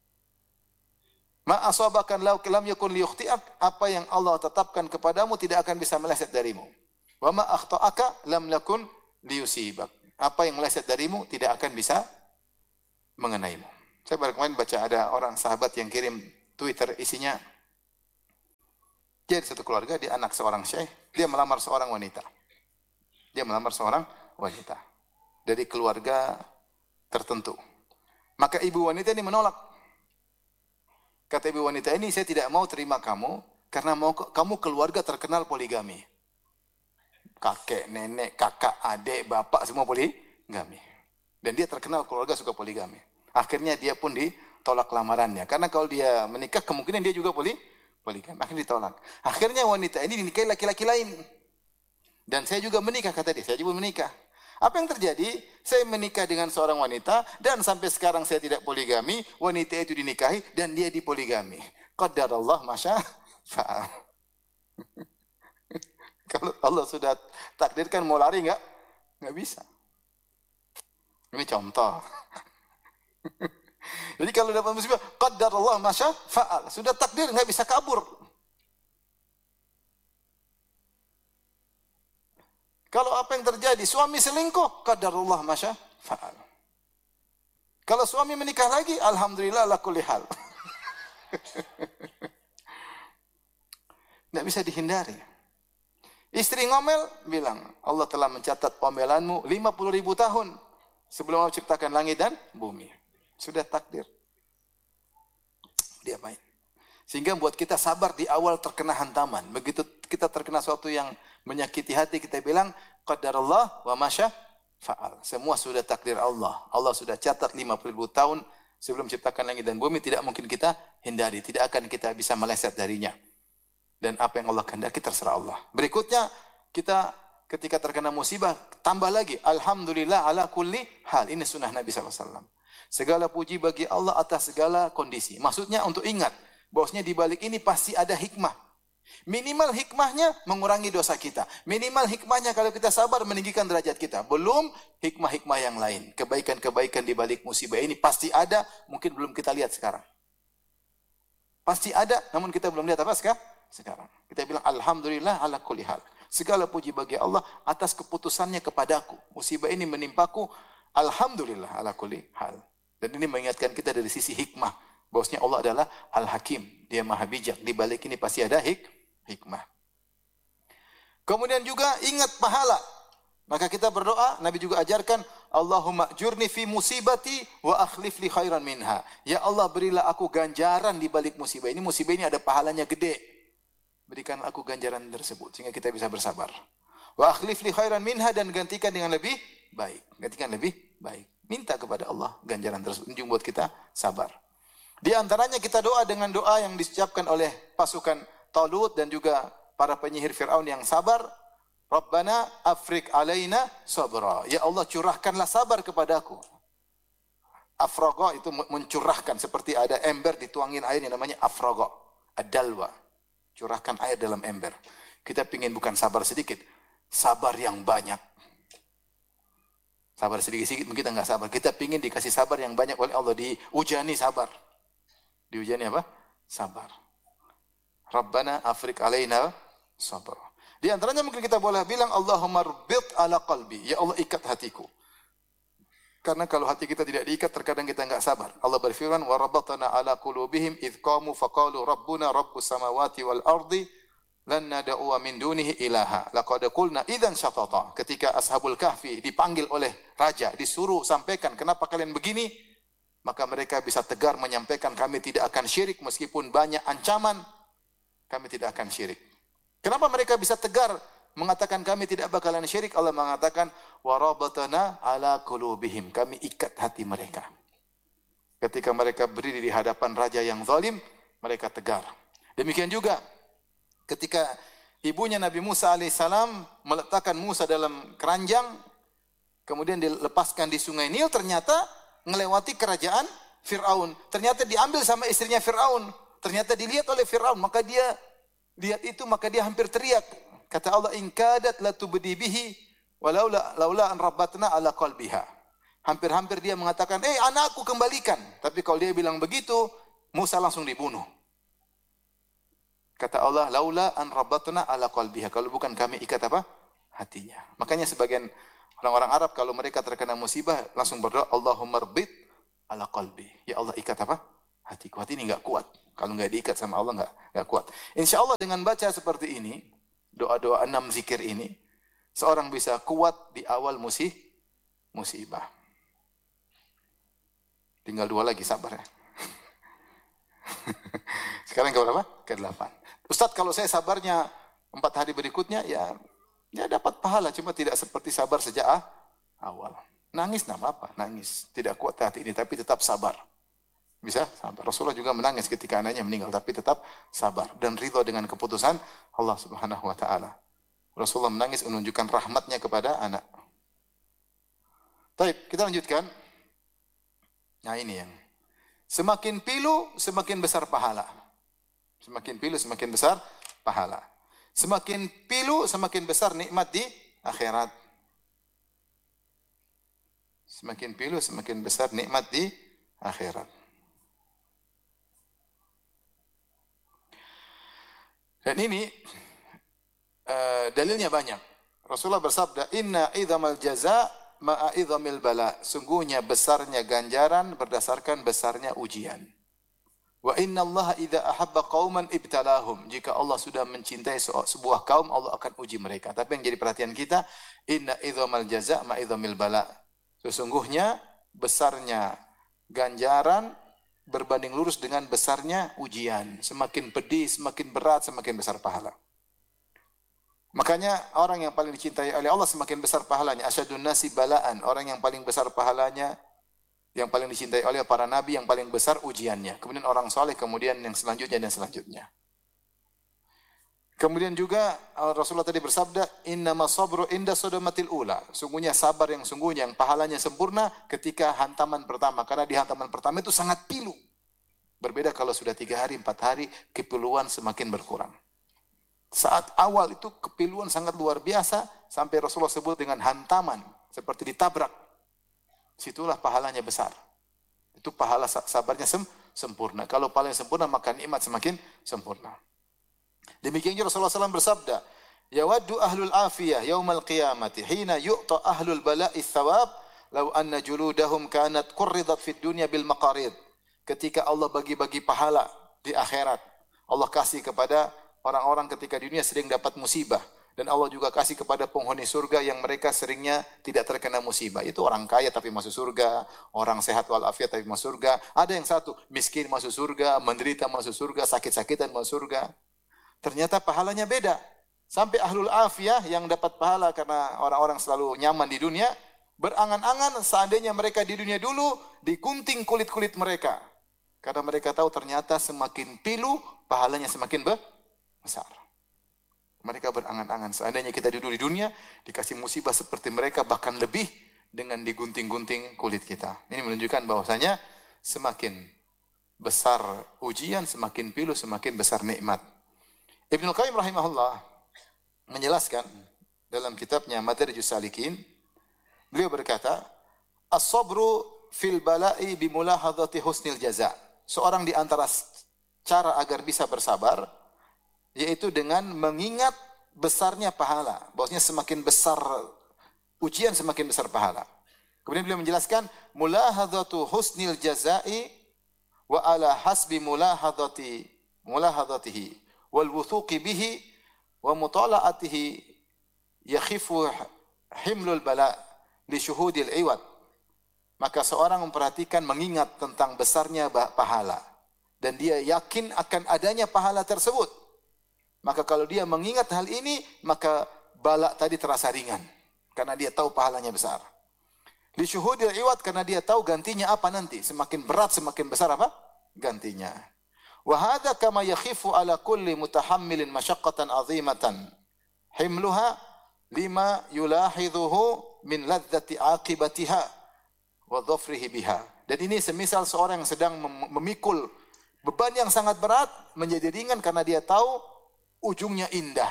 Ma asabakan law lam yakun liyukhti'ak, apa yang Allah tetapkan kepadamu tidak akan bisa meleset darimu. Wa ma akhta'aka lam yakun liusibak. Apa yang meleset darimu tidak akan bisa mengenaimu. Saya baru kemarin baca ada orang sahabat yang kirim Twitter isinya, dia di satu keluarga, dia anak seorang syekh, dia melamar seorang wanita. Dia melamar seorang wanita dari keluarga tertentu. Maka ibu wanita ini menolak. Kata ibu wanita ini, saya tidak mau terima kamu karena kamu keluarga terkenal poligami. Kakek, nenek, kakak, adik, bapak semua poligami. Dan dia terkenal keluarga suka poligami. Akhirnya dia pun ditolak lamarannya. Karena kalau dia menikah kemungkinan dia juga poligami. Akhirnya ditolak. Akhirnya wanita ini dinikahi laki-laki lain. Dan saya juga menikah, kata dia. Saya juga menikah. Apa yang terjadi? Saya menikah dengan seorang wanita dan sampai sekarang saya tidak poligami. Wanita itu dinikahi dan dia dipoligami. Qadarallah masya fa'al. Kalau Allah sudah takdirkan mau lari nggak bisa. Ini contoh. Jadi kalau dapat musibah, qadarallah masya fa'al. Sudah takdir nggak bisa kabur. Kalau apa yang terjadi, suami selingkuh, qadarullah masya fa'al. Kalau suami menikah lagi, alhamdulillah ala kulli hal. Tidak bisa dihindari. Istri ngomel, bilang, Allah telah mencatat omelanmu 50.000 tahun sebelum Allah ciptakan langit dan bumi. Sudah takdir. Diapain? Sehingga buat kita sabar di awal terkena hantaman. Begitu kita terkena sesuatu yang menyakiti hati, kita bilang, qadarullah wa masya fa'al. Semua sudah takdir Allah. Allah sudah catat 50.000 tahun sebelum ciptakan langit dan bumi. Tidak mungkin kita hindari. Tidak akan kita bisa meleset darinya. Dan apa yang Allah kehendaki terserah Allah. Berikutnya, kita ketika terkena musibah, tambah lagi. Alhamdulillah ala kulli hal. Ini sunnah Nabi SAW. Segala puji bagi Allah atas segala kondisi. Maksudnya untuk ingat, bahwasanya di balik ini pasti ada hikmah. Minimal hikmahnya mengurangi dosa kita. Minimal hikmahnya kalau kita sabar meninggikan derajat kita. Belum hikmah-hikmah yang lain. Kebaikan-kebaikan di balik musibah ini pasti ada, mungkin belum kita lihat sekarang. Pasti ada, namun kita belum lihat apa sekarang. Kita bilang alhamdulillah ala kulli hal. Segala puji bagi Allah atas keputusannya kepadaku. Musibah ini menimpaku, alhamdulillah ala kulli hal. Dan ini mengingatkan kita dari sisi hikmah. Bahwasanya Allah adalah Al-Hakim. Dia maha bijak. Di balik ini pasti ada hikmah. Kemudian juga ingat pahala. Maka kita berdoa, Nabi juga ajarkan, Allahumma jurni fi musibati wa akhlif li khairan minha. Ya Allah, berilah aku ganjaran di balik musibah ini. Musibah ini ada pahalanya gede. Berikan aku ganjaran tersebut sehingga kita bisa bersabar. Wa akhlif li khairan minha, dan gantikan dengan lebih baik. Gantikan lebih baik. Minta kepada Allah ganjaran tersebut. Ini buat kita sabar. Di antaranya kita doa dengan doa yang diucapkan oleh pasukan Talut dan juga para penyihir Fir'aun yang sabar. Rabbana afrik alaina sabra. Ya Allah, curahkanlah sabar kepadaku. Afraga itu mencurahkan, seperti ada ember dituangin air yang namanya afraga. Ad-dalwa. Curahkan air dalam ember. Kita ingin bukan sabar sedikit, sabar yang banyak. Sabar sedikit-sedikit mungkin kita enggak sabar. Kita ingin dikasih sabar yang banyak oleh Allah, diujani sabar. Diujani apa? Sabar. Rabbana afrik alaina sabra. Di antaranya mungkin kita boleh bilang Allahumma rabbit ala qalbi. Ya Allah, ikat hatiku. Karena kalau hati kita tidak diikat, terkadang kita enggak sabar. Allah berfirman, wa rabbatana ala qulubihim idh qamu faqalu rabbuna rabbus samawati wal ardi lan nad'u min dunihi ilaha. Laqad qulna idzan syatata. Ketika Ashabul Kahfi dipanggil oleh raja, disuruh sampaikan kenapa kalian begini, maka mereka bisa tegar menyampaikan kami tidak akan syirik meskipun banyak ancaman, kami tidak akan syirik. Kenapa mereka bisa tegar mengatakan kami tidak bakalan syirik? Allah mengatakan warabatana ala qulubihim, kami ikat hati mereka. Ketika mereka berdiri di hadapan raja yang zalim, mereka tegar. Demikian juga ketika ibunya Nabi Musa alaihissalam meletakkan Musa dalam keranjang, kemudian dilepaskan di sungai Nil, ternyata melewati kerajaan Fir'aun. Ternyata diambil sama istrinya Fir'aun. Ternyata dilihat oleh Fir'aun. Maka dia lihat itu, maka dia hampir teriak. Kata Allah, in kadat la tubdi bihi laula an rabbatna ala qalbiha. Hampir-hampir dia mengatakan, anakku kembalikan. Tapi kalau dia bilang begitu, Musa langsung dibunuh. Kata Allah, laula an rabbatna ala qalbiha. Kalau bukan kami ikat apa? Hatinya. Makanya sebagian Orang-orang Arab kalau mereka terkena musibah langsung berdoa, Allahumma rbit ala qalbi. Ya Allah ikat apa? Hatiku. Hati ini enggak kuat. Kalau enggak diikat sama Allah enggak kuat. Insya Allah dengan baca seperti ini, doa-doa 6 zikir ini, seorang bisa kuat di awal musibah. Tinggal 2 lagi, sabar ya. Sekarang ke berapa? Ke-8. Ustaz, kalau saya sabarnya 4 hari berikutnya, ya dapat pahala, cuma tidak seperti sabar sejak awal. Nangis enggak apa-apa, nangis. Tidak kuat hati ini, tapi tetap sabar. Bisa sabar. Rasulullah juga menangis ketika anaknya meninggal, tapi tetap sabar dan ridha dengan keputusan Allah Subhanahu wa taala. Rasulullah menangis menunjukkan rahmatnya kepada anak. Baik, kita lanjutkan. Nah, ini yang semakin pilu semakin besar pahala. Semakin pilu semakin besar pahala. Semakin pilu semakin besar nikmat di akhirat. Semakin pilu semakin besar nikmat di akhirat. Dan ini dalilnya banyak. Rasulullah bersabda, "Inna idzamal jaza ma'a idzamil bala." Sungguhnya besarnya ganjaran berdasarkan besarnya ujian. Wa inna Allah idza ahabba qauman ibtalahum. Jika Allah sudah mencintai sebuah kaum, Allah akan uji mereka. Tapi yang jadi perhatian kita, inna idzamal jaza ma'a idzamil bala. Sesungguhnya besarnya ganjaran berbanding lurus dengan besarnya ujian. Semakin pedih, semakin berat, semakin besar pahala. Makanya orang yang paling dicintai oleh Allah semakin besar pahalanya. Asyadun nasi balaan. Orang yang paling besar pahalanya, yang paling dicintai oleh para nabi, yang paling besar ujiannya. Kemudian orang soleh, kemudian yang selanjutnya dan selanjutnya. Kemudian juga Rasulullah tadi bersabda, innama sabru inda sodomatil ula. Sungguhnya sabar yang sungguhnya, yang pahalanya sempurna ketika hantaman pertama. Karena di hantaman pertama itu sangat pilu. Berbeda kalau sudah 3 hari, 4 hari, kepiluan semakin berkurang. Saat awal itu kepiluan sangat luar biasa, sampai Rasulullah sebut dengan hantaman, seperti ditabrak. Situlah pahalanya besar. Itu pahala sabarnya sempurna. Kalau paling sempurna, maka nikmat semakin sempurna. Demikian juga Rasulullah SAW bersabda, yawaddu ahlul afiyah yaumal qiyamati hina yu'ta ahlul bala'i thawab law anna juludahum kanat qurridat fid dunya bil maqarid. Ketika Allah bagi-bagi pahala di akhirat, Allah kasih kepada orang-orang ketika di dunia sering dapat musibah, dan Allah juga kasih kepada penghuni surga yang mereka seringnya tidak terkena musibah. Itu orang kaya tapi masuk surga, orang sehat walafiat tapi masuk surga. Ada yang satu, miskin masuk surga, menderita masuk surga, sakit-sakitan masuk surga. Ternyata pahalanya beda. Sampai ahlul afiyah yang dapat pahala karena orang-orang selalu nyaman di dunia, berangan-angan seandainya mereka di dunia dulu digunting kulit-kulit mereka. Karena mereka tahu ternyata semakin pilu, pahalanya semakin besar. Mereka berangan-angan seandainya kita dulu di dunia dikasih musibah seperti mereka, bahkan lebih dengan digunting-gunting kulit kita. Ini menunjukkan bahwasanya semakin besar ujian, semakin pilu, semakin besar nikmat. Ibnu Qayyim rahimahullah menjelaskan dalam kitabnya Madarijus Salikin, beliau berkata, as-sabru fil bala'i bimulahadhati husnil jaza. Seorang di antara cara agar bisa bersabar yaitu dengan mengingat besarnya pahala. Bahwasanya semakin besar ujian, semakin besar pahala. Kemudian beliau menjelaskan, mulahadhatu husnil jazai wa ala hasbi mulahadhatihi wal wuthuqi bihi wa mutala'atihi yakhifu himlul bala li syuhudil iwad. Maka seorang memperhatikan, mengingat tentang besarnya pahala, dan dia yakin akan adanya pahala tersebut. Maka kalau dia mengingat hal ini, maka bala tadi terasa ringan, karena dia tahu pahalanya besar. Li syuhudil iwad, karena dia tahu gantinya apa nanti. Semakin berat, semakin besar apa? Gantinya. Wa hadza kama yakhifu ala kulli mutahammilin masyaqqatan 'azimatan himluha lima yulahidhuhu min ladzati 'aqibatiha wa dhafrihi biha. Dan ini semisal seorang yang sedang memikul beban yang sangat berat menjadi ringan karena dia tahu ujungnya indah,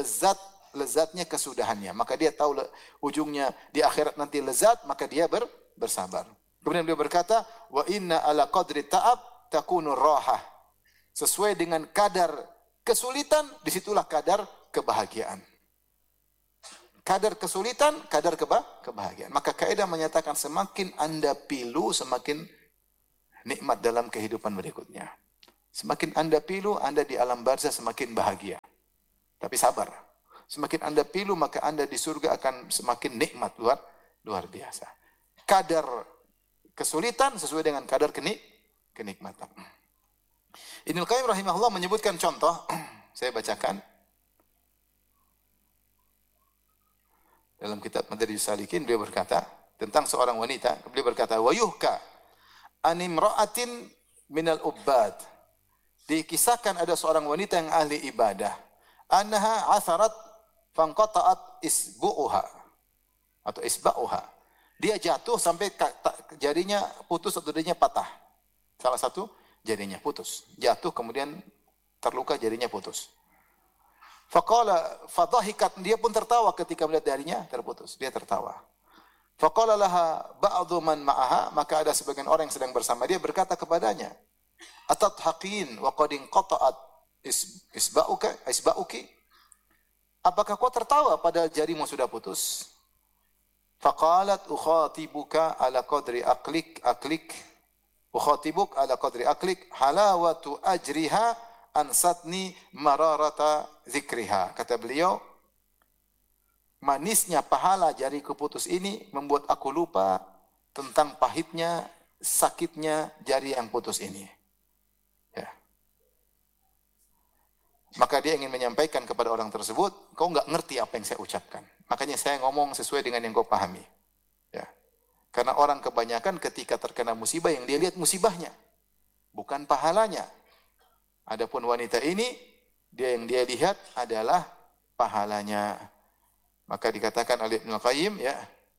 lezatnya kesudahannya. Maka dia tahu ujungnya di akhirat nanti lezat, maka dia bersabar. Kemudian beliau berkata, wa inna ala qadri ta'ab takunu rahah. Sesuai dengan kadar kesulitan, disitulah kadar kebahagiaan. Kadar kesulitan, kadar kebahagiaan. Maka kaidah menyatakan semakin Anda pilu, semakin nikmat dalam kehidupan berikutnya. Semakin Anda pilu, Anda di alam barzah semakin bahagia. Tapi sabar. Semakin Anda pilu, maka Anda di surga akan semakin nikmat, luar biasa. Kadar kesulitan sesuai dengan kadar kenikmatan. Ibnu Qayyim rahimahullah menyebutkan contoh, saya bacakan. Dalam kitab Madarijus Salikin beliau berkata tentang seorang wanita, beliau berkata wa yuhka an imra'atin minal ubbad. Dikisahkan ada seorang wanita yang ahli ibadah, annaha atharat fanqata'at isbu'uha atau isba'uha. Dia jatuh sampai jarinya putus atau jarinya patah. Salah satu jarinya putus. Jatuh kemudian terluka, jarinya putus. Faqala fadhahikat, dia pun tertawa ketika melihat jarinya terputus. Dia tertawa. Faqala laha ba'dhu man ma'aha, maka ada sebagian orang yang sedang bersama dia berkata kepadanya, atadhaqin wa qad inqata'at isba'uki? Apakah kau tertawa padahal jarimu sudah putus? Faqalat ukhatibuka ala qadri aklik ukhatibuk ala qadri aklik halawatu ajriha ansatni mararata zikriha. Kata beliau, manisnya pahala jariku putus ini membuat aku lupa tentang pahitnya, sakitnya jari yang putus ini. Ya. Maka dia ingin menyampaikan kepada orang tersebut, kau enggak ngerti apa yang saya ucapkan. Makanya saya ngomong sesuai dengan yang kau pahami. Ya. Karena orang kebanyakan ketika terkena musibah yang dia lihat musibahnya, bukan pahalanya. Adapun wanita ini, yang dia lihat adalah pahalanya. Maka dikatakan oleh Ibnu Qayyim, ya,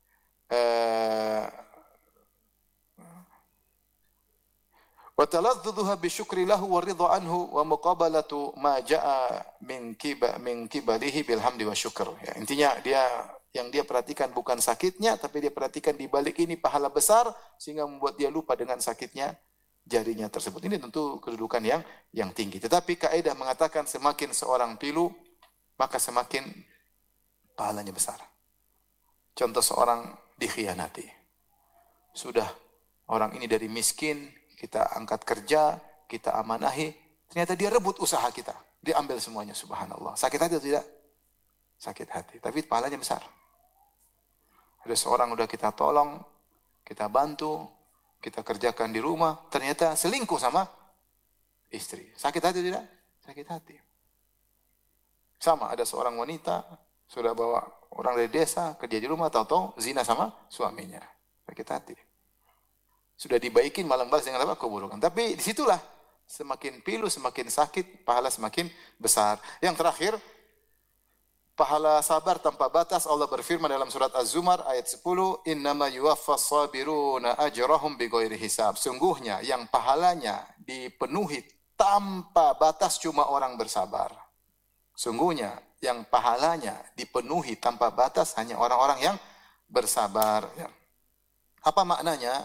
wa taladhdhuha bi syukri lahu wa ridha anhu wa muqabalatu ma jaa min kibalihi bil hamdi wa syukr. Ya, intinya yang dia perhatikan bukan sakitnya, tapi dia perhatikan di balik ini pahala besar sehingga membuat dia lupa dengan sakitnya jarinya tersebut. Ini tentu kedudukan yang tinggi. Tetapi kaidah mengatakan semakin seorang pilu, maka semakin pahalanya besar. Contoh seorang dikhianati. Sudah orang ini dari miskin, kita angkat kerja, kita amanahi, ternyata dia rebut usaha kita. Dia ambil semuanya, subhanallah. Sakit hati atau tidak? Sakit hati. Tapi pahalanya besar. Ada seorang udah kita tolong, kita bantu, kita kerjakan di rumah, ternyata selingkuh sama istri. Sakit hati tidak? Sakit hati. Sama, ada seorang wanita, sudah bawa orang dari desa, kerja di rumah, tahu-tahu zina sama suaminya. Sakit hati. Sudah dibaikin, malam balas dengan apa? Keburukan. Tapi disitulah, semakin pilu, semakin sakit, pahala semakin besar. Yang terakhir, pahala sabar tanpa batas. Allah berfirman dalam surat Az-Zumar ayat 10, innama yuwaffas sabiruna ajrahum bighairi hisab. Sungguhnya yang pahalanya dipenuhi tanpa batas cuma orang bersabar. Sungguhnya yang pahalanya dipenuhi tanpa batas hanya orang-orang yang bersabar. Apa maknanya?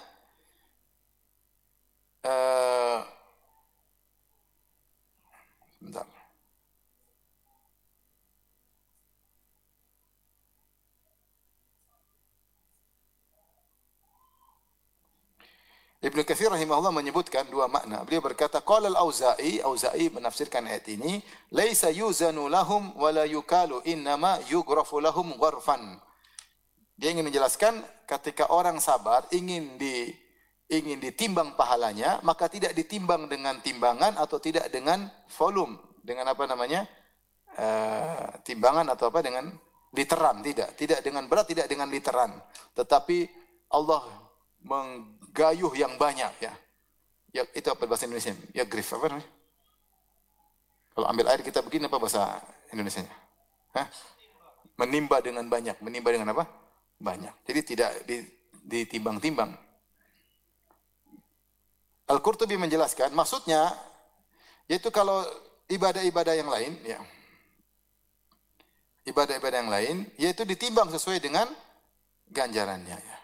Sebentar. Ibnu Katsir rahimahullah menyebutkan dua makna. Beliau berkata, qala al-Auza'i, Auza'i menafsirkan ayat ini, laisa yuzanu lahum wa la yukalu, innama yughrafu lahum gharfan. Dia ingin menjelaskan ketika orang sabar ingin ditimbang pahalanya, maka tidak ditimbang dengan timbangan atau tidak dengan volume, dengan apa namanya? Timbangan atau apa, dengan literan, tidak dengan berat, tidak dengan literan. Tetapi Allah menggayuh yang banyak, ya. Ya, itu apa bahasa Indonesia? Ya grif apa namanya? Kalau ambil air kita begini apa bahasa Indonesianya? Hah? Menimba dengan banyak. Menimba dengan apa? Banyak. Jadi tidak ditimbang-timbang. Al-Qurtubi menjelaskan, maksudnya yaitu kalau ibadah-ibadah yang lain, ya. Ibadah-ibadah yang lain yaitu ditimbang sesuai dengan ganjarannya, ya.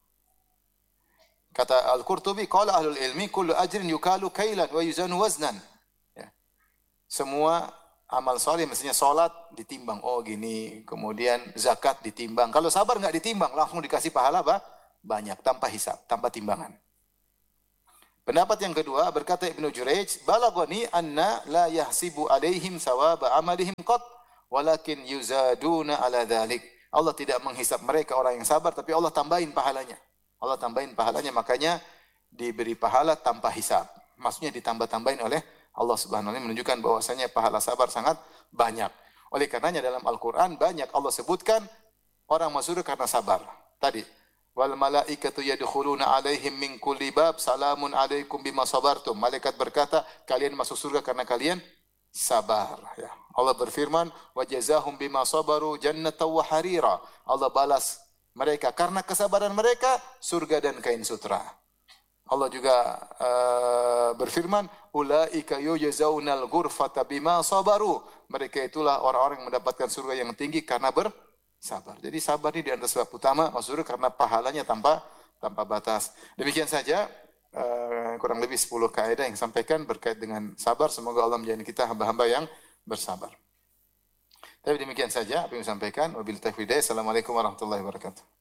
Kata Al-Qurtubi, qala ahlul ilmi kullu ajrin yukalu kailan wa yuzanu waznan. Ya. Semua amal soleh mestinya sholat ditimbang. Oh gini. Kemudian zakat ditimbang. Kalau sabar nggak ditimbang, langsung dikasih pahala banyak tanpa hisab, tanpa timbangan. Pendapat yang kedua berkata Ibnu Jurayj, balagani anna la yahsibu alaihim sawaba amalihim qat, walakin yuzaduna ala dzalik. Allah tidak menghisab mereka orang yang sabar, tapi Allah tambahin pahalanya. Allah tambahin pahalanya, makanya diberi pahala tanpa hisab. Maksudnya ditambah-tambahin oleh Allah Subhanahu wa taala, menunjukkan bahwasanya pahala sabar sangat banyak. Oleh karenanya dalam Al-Qur'an banyak Allah sebutkan orang masuk surga karena sabar. Tadi wal malaikatu yadkhuluna alaihim min kulli bab salamun alaikum bima sabartum. Malaikat berkata, kalian masuk surga karena kalian sabar, ya. Allah berfirman, wa jazahum bima sabaru jannatan wa harira. Allah balas mereka karena kesabaran mereka surga dan kain sutra. Allah juga berfirman, ulaika yujazaunal ghurfata bima sabaru. Mereka itulah orang-orang yang mendapatkan surga yang tinggi karena sabar. Jadi sabar ini di antara sebab utama masuk surga karena pahalanya tanpa batas. Demikian saja kurang lebih 10 kaidah yang sampaikan berkait dengan sabar. Semoga Allah menjadikan kita hamba-hamba yang bersabar. Tapi demikian saja apa yang saya sampaikan. Wabillahi taufiq. Assalamualaikum warahmatullahi wabarakatuh.